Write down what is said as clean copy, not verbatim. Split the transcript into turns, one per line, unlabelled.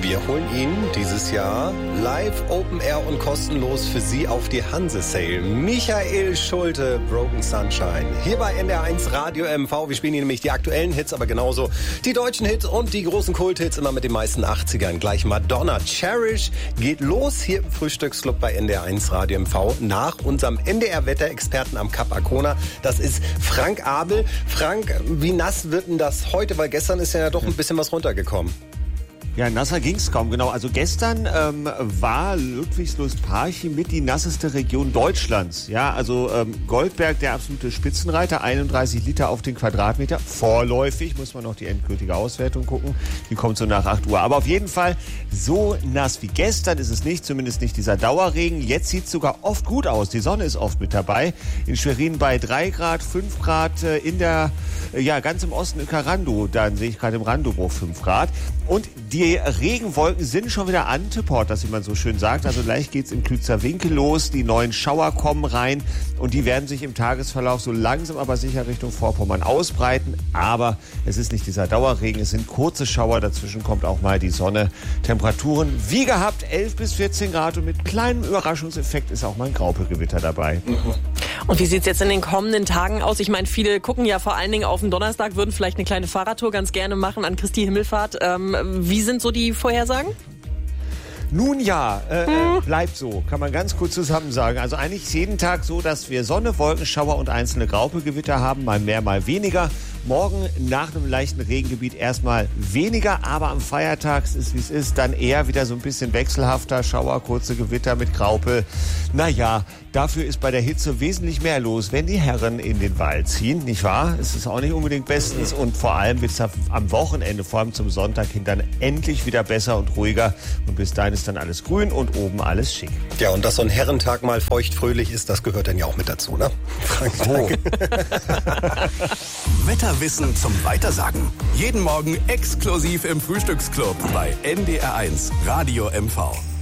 Wir holen ihn dieses Jahr live, Open Air und kostenlos für Sie auf die Hanse Sale. Michael Schulte, Broken Sunshine. Hier bei NDR1 Radio MV. Wir spielen hier nämlich die aktuellen Hits, aber genauso die deutschen Hits und die großen Kulthits, immer mit den meisten 80ern. Gleich Madonna. Cherish geht los hier im Frühstücksclub bei NDR1 Radio MV nach unserem NDR-Wetterexperten am Kap Arkona. Das ist Frank Abel. Frank, wie nass wird denn das heute? Weil gestern ist ja doch ein bisschen was runtergekommen.
Ja, nasser ging's kaum, genau. Also gestern war Ludwigslust-Parchim mit die nasseste Region Deutschlands. Ja, also Goldberg, der absolute Spitzenreiter, 31 Liter auf den Quadratmeter. Vorläufig muss man noch die endgültige Auswertung gucken. Die kommt so nach 8 Uhr. Aber auf jeden Fall so nass wie gestern ist es nicht, zumindest nicht dieser Dauerregen. Jetzt sieht's sogar oft gut aus. Die Sonne ist oft mit dabei. In Schwerin bei 3 Grad, 5 Grad ganz im Osten in Karando. Dann sehe ich gerade im Randobruch 5 Grad. Und die Regenwolken sind schon wieder anteporters, wie man so schön sagt. Also gleich geht's im Klützer Winkel los. Die neuen Schauer kommen rein und die werden sich im Tagesverlauf so langsam aber sicher Richtung Vorpommern ausbreiten. Aber es ist nicht dieser Dauerregen, es sind kurze Schauer. Dazwischen kommt auch mal die Sonne. Temperaturen wie gehabt 11 bis 14 Grad und mit kleinem Überraschungseffekt ist auch mal ein Graupelgewitter dabei.
Und wie sieht's jetzt in den kommenden Tagen aus? Ich meine, viele gucken ja vor allen Dingen auf den Donnerstag, würden vielleicht eine kleine Fahrradtour ganz gerne machen an Christi Himmelfahrt. Wie sind so die Vorhersagen?
Nun ja, bleibt so, kann man ganz kurz zusammen sagen. Also eigentlich ist jeden Tag so, dass wir Sonne, Wolkenschauer und einzelne Graupelgewitter haben, mal mehr, mal weniger. Morgen nach einem leichten Regengebiet erstmal weniger, aber am Feiertag ist wie es ist, dann eher wieder so ein bisschen wechselhafter, Schauer, kurze Gewitter mit Graupel. Naja, dafür ist bei der Hitze wesentlich mehr los, wenn die Herren in den Wald ziehen, nicht wahr? Es ist auch nicht unbedingt bestens und vor allem wird es am Wochenende, vor allem zum Sonntag hin, dann endlich wieder besser und ruhiger und bis dahin ist dann alles grün und oben alles schick.
Ja, und dass so ein Herrentag mal feuchtfröhlich ist, das gehört dann ja auch mit dazu, ne? Frank, danke.
Wetterwissen zum Weitersagen. Jeden Morgen exklusiv im Frühstücksclub bei NDR1 Radio MV.